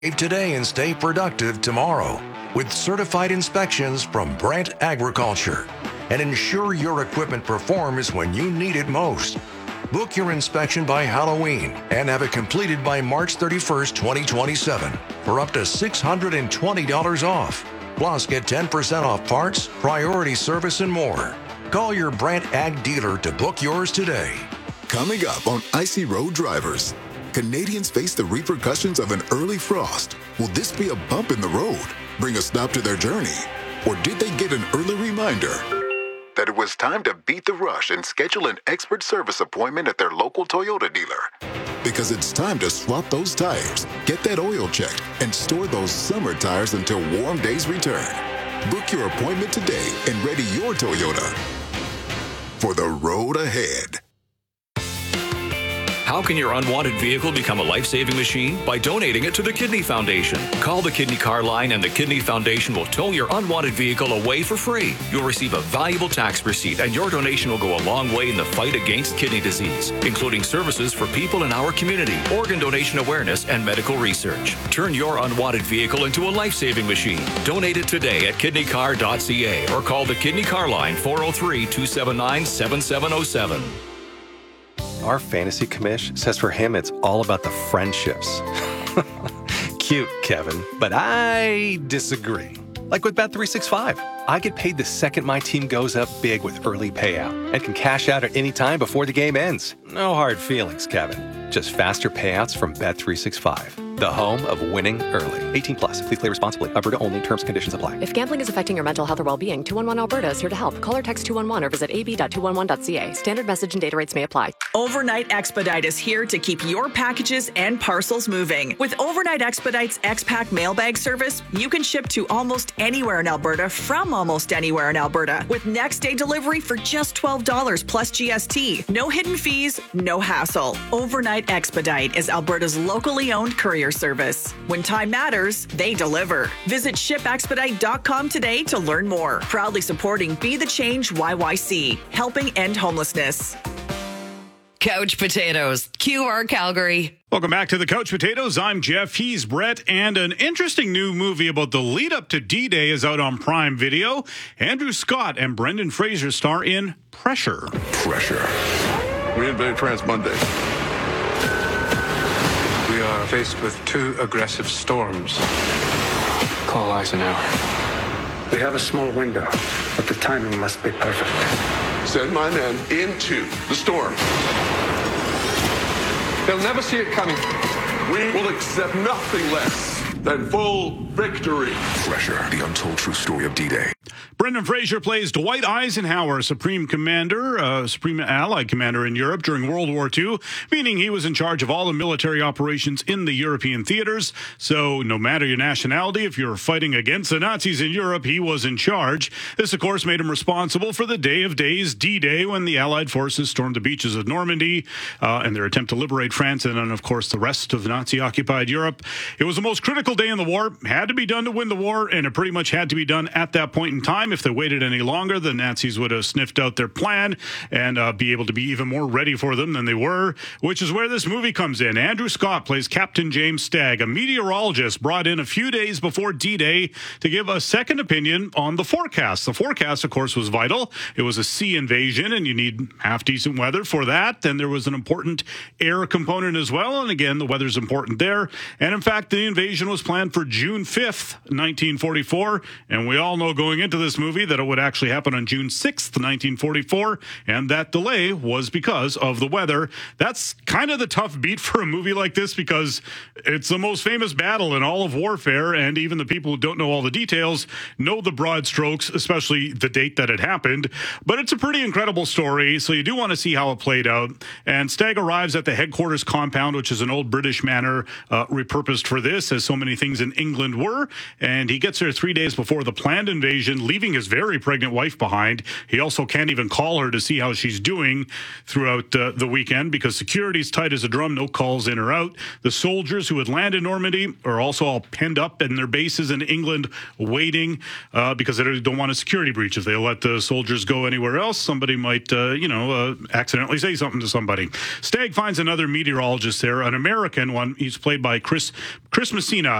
Save today and stay productive tomorrow with certified inspections from Brandt Agriculture. And ensure your equipment performs when you need it most. Book your inspection by Halloween and have it completed by March 31st, 2027 for up to $620 off. Plus, get 10% off parts, priority service, and more. Call your Brandt Ag dealer to book yours today. Coming up on Icy Road Drivers, Canadians face the repercussions of an early frost. Will this be a bump in the road, bring a stop to their journey? Or did they get an early reminder that it was time to beat the rush and schedule an expert service appointment at their local Toyota dealer? Because it's time to swap those tires, get that oil checked, and store those summer tires until warm days return. Book your appointment today and ready your Toyota for the road ahead. How can your unwanted vehicle become a life-saving machine? By donating it to the Kidney Foundation. Call the Kidney Car Line and the Kidney Foundation will tow your unwanted vehicle away for free. You'll receive a valuable tax receipt and your donation will go a long way in the fight against kidney disease, including services for people in our community, organ donation awareness, and medical research. Turn your unwanted vehicle into a life-saving machine. Donate it today at kidneycar.ca or call the Kidney Car Line 403-279-7707. Our fantasy commish says for him it's all about the friendships. Cute, Kevin, but I disagree. Like with Bet365, I get paid the second my team goes up big with early payout and can cash out at any time before the game ends. No hard feelings, Kevin. Just faster payouts from Bet365, the home of winning early. 18 plus. Please play responsibly. Alberta only. Terms and conditions apply. If gambling is affecting your mental health or well-being, 211 Alberta is here to help. Call or text 211 or visit ab.211.ca. Standard message and data rates may apply. Overnight Expedite is here to keep your packages and parcels moving. With Overnight Expedite's X-Pack mailbag service, you can ship to almost anywhere in Alberta from almost anywhere in Alberta with next-day delivery for just $12 plus GST. No hidden fees, no hassle. Overnight Expedite is Alberta's locally owned courier service. When time matters, they deliver. Visit shipexpedite.com today to learn more. Proudly supporting Be the Change YYC, helping end homelessness. Couch Potatoes, QR Calgary. Welcome back to the Couch Potatoes. I'm Jeff. He's Brett. And an interesting new movie about the lead up to D-Day is out on Prime Video. Andrew Scott and Brendan Fraser star in Pressure. We invade France Monday. We are faced with two aggressive storms. Call Eisenhower. We have a small window, but the timing must be perfect. Send my men into the storm. They'll never see it coming. We will accept nothing less than full victory. Pressure, the untold true story of D-Day. Brendan Fraser plays Dwight Eisenhower, Supreme Allied Commander in Europe during World War II, meaning he was in charge of all the military operations in the European theaters. So no matter your nationality, if you're fighting against the Nazis in Europe, he was in charge. This, of course, made him responsible for the Day of Days, D-Day, when the Allied forces stormed the beaches of Normandy in their attempt to liberate France and then, of course, the rest of Nazi-occupied Europe. It was the most critical day in the war, had to be done to win the war, and it pretty much had to be done at that point in time. If they waited any longer, the Nazis would have sniffed out their plan and be able to be even more ready for them than they were, which is where this movie comes in. Andrew Scott plays Captain James Stagg, a meteorologist brought in a few days before D-Day to give a second opinion on the forecast. The forecast, of course, was vital. It was a sea invasion, and you need half-decent weather for that. Then there was an important air component as well, and again, the weather's important there. And in fact, the invasion was planned for June 5th, 1944, and we all know going into this movie that it would actually happen on June 6th, 1944, and that delay was because of the weather. That's kind of the tough beat for a movie like this because it's the most famous battle in all of warfare, and even the people who don't know all the details know the broad strokes, especially the date that it happened. But it's a pretty incredible story, so you do want to see how it played out. And Stagg arrives at the headquarters compound, which is an old British manor repurposed for this, as so many things in England were, and he gets there 3 days before the planned invasion, leaving his very pregnant wife behind. He also can't even call her to see how she's doing throughout the weekend because security's tight as a drum, no calls in or out. The soldiers who had landed in Normandy are also all penned up in their bases in England waiting because they don't want a security breach. If they let the soldiers go anywhere else, somebody might, accidentally say something to somebody. Stagg finds another meteorologist there, an American one. He's played by Chris Messina.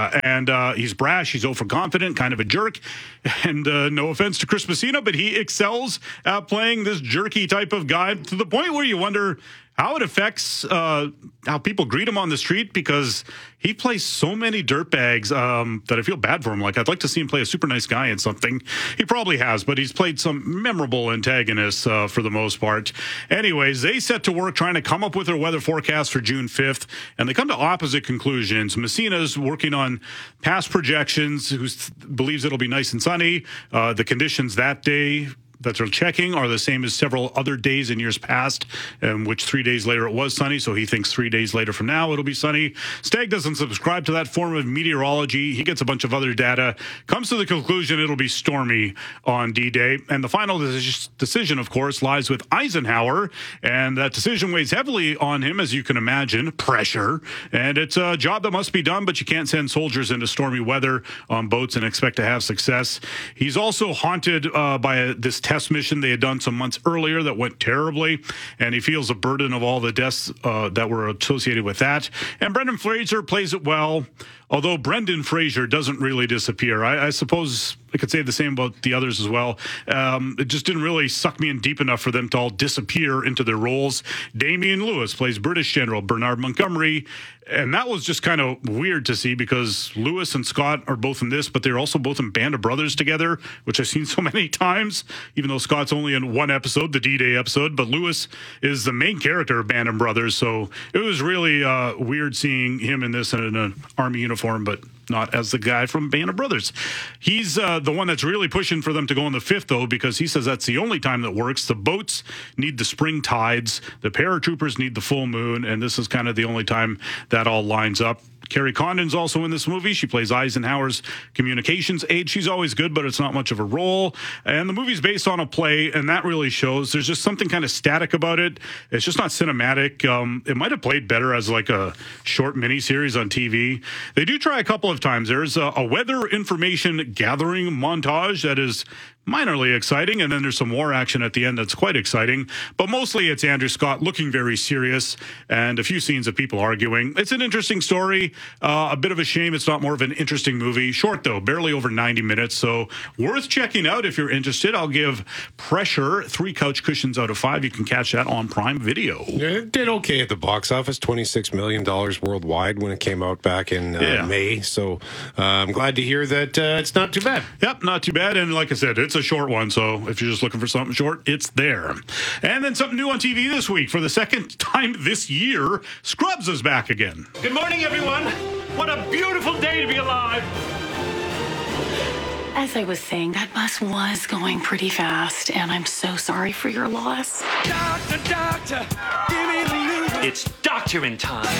And he's brash, he's overconfident, kind of a jerk. And no offense to Chris Messina, but he excels at playing this jerky type of guy to the point where you wonder how it affects how people greet him on the street, because he plays so many dirtbags that I feel bad for him. Like, I'd like to see him play a super nice guy in something. He probably has, but he's played some memorable antagonists for the most part. Anyways, they set to work trying to come up with their weather forecast for June 5th, and they come to opposite conclusions. Messina's working on past projections, who believes it'll be nice and sunny. The conditions that day that they're checking are the same as several other days in years past, which 3 days later it was sunny, so he thinks 3 days later from now it'll be sunny. Stagg doesn't subscribe to that form of meteorology. He gets a bunch of other data, comes to the conclusion it'll be stormy on D-Day, and the final decision, of course, lies with Eisenhower, and that decision weighs heavily on him, as you can imagine, pressure, and it's a job that must be done, but you can't send soldiers into stormy weather on boats and expect to have success. He's also haunted by this test mission they had done some months earlier that went terribly, and he feels a burden of all the deaths that were associated with that. And Brendan Fraser plays it well, although Brendan Fraser doesn't really disappear. I suppose I could say the same about the others as well. It just didn't really suck me in deep enough for them to all disappear into their roles. Damian Lewis plays British General Bernard Montgomery, and that was just kind of weird to see, because Lewis and Scott are both in this, but they're also both in Band of Brothers together, which I've seen so many times, even though Scott's only in one episode, the D-Day episode, but Lewis is the main character of Band of Brothers, so it was really weird seeing him in this in an army uniform, but not as the guy from Band of Brothers. He's the one that's really pushing for them to go on the 5th, though, because he says that's the only time that works. The boats need the spring tides, the paratroopers need the full moon, and this is kind of the only time that all lines up. Carrie Condon's also in this movie. She plays Eisenhower's communications aide. She's always good, but it's not much of a role. And the movie's based on a play, and that really shows. There's just something kind of static about it. It's just not cinematic. It might have played better as like a short miniseries on TV. They do try a couple of times. There's a weather information gathering montage that is minorly exciting, and then there's some war action at the end that's quite exciting, but mostly it's Andrew Scott looking very serious and a few scenes of people arguing. It's an interesting story, a bit of a shame it's not more of an interesting movie. Short though, barely over 90 minutes, so worth checking out if you're interested. I'll give Pressure 3 couch cushions out of 5. You can catch that on Prime Video. It did okay at the box office, $26 million worldwide when it came out back in May, so I'm glad to hear that it's not too bad. Yep, not too bad, and like I said, it's a short one, so if you're just looking for something short, it's there. And then something new on TV this week. For the second time this year, Scrubs is back again. Good morning, everyone. What a beautiful day to be alive. As I was saying, that bus was going pretty fast, and I'm so sorry for your loss. Doctor, give me the news. It's doctoring time.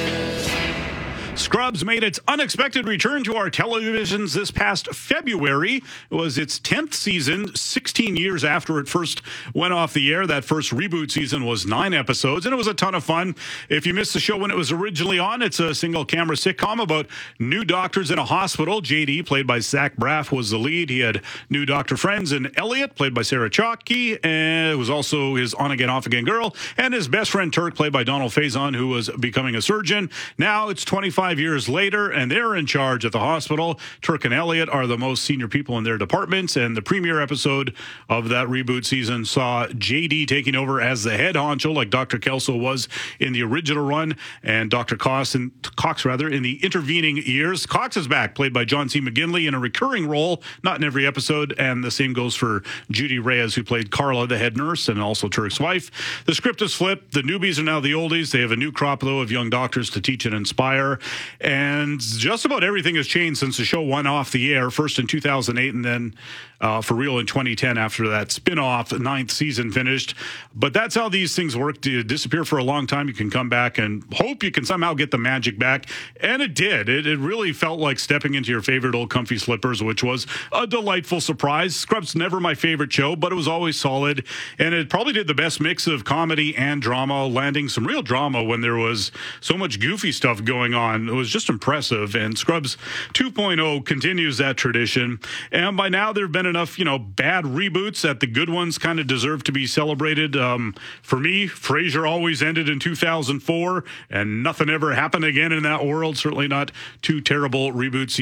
Scrubs made its unexpected return to our televisions this past February. It was its 10th season, 16 years after it first went off the air. That first reboot season was 9 episodes, and it was a ton of fun. If you missed the show when it was originally on, it's a single-camera sitcom about new doctors in a hospital. JD, played by Zach Braff, was the lead. He had new doctor friends, and Elliot, played by Sarah Chalke, and it was also his on-again, off-again girl, and his best friend Turk, played by Donald Faison, who was becoming a surgeon. Now it's 25 years later, and they're in charge at the hospital. Turk and Elliot are the most senior people in their departments, and the premiere episode of that reboot season saw JD taking over as the head honcho, like Dr. Kelso was in the original run, and Dr. Cox in the intervening years. Cox is back, played by John C. McGinley, in a recurring role, not in every episode, and the same goes for Judy Reyes, who played Carla, the head nurse, and also Turk's wife. The script is flipped. The newbies are now the oldies. They have a new crop, though, of young doctors to teach and inspire. And just about everything has changed since the show went off the air, first in 2008 and then for real in 2010 after that spin-off 9th season finished. But that's how these things work. You disappear for a long time, you can come back and hope you can somehow get the magic back. And it did. It really felt like stepping into your favorite old comfy slippers, which was a delightful surprise. Scrubs never my favorite show, but it was always solid. And it probably did the best mix of comedy and drama, landing some real drama when there was so much goofy stuff going on. and it was just impressive. And Scrubs 2.0 continues that tradition. And by now, there have been enough, bad reboots that the good ones kind of deserve to be celebrated. For me, Frasier always ended in 2004, and nothing ever happened again in that world. Certainly not two terrible reboots